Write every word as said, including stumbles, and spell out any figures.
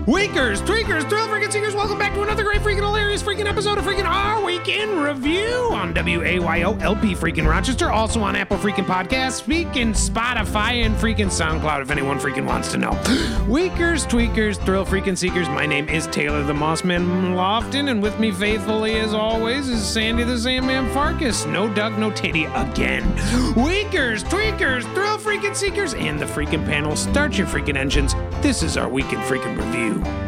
Weakers, tweakers, thrill freaking seekers, welcome back to another great freaking hilarious freaking episode of freaking Our Week in Review on W A Y O L P freaking Rochester, also on Apple freaking Podcasts, freaking Spotify, and freaking SoundCloud if anyone freaking wants to know. Weakers, tweakers, thrill freaking seekers, my name is Taylor the Mossman Lofton, and with me faithfully as always is Sandy the Sandman Farkas. No Doug, no Titty again. Weakers, tweakers, thrill freaking seekers, and the freaking panel, start your freaking engines. This is Our Week in Freaking Review.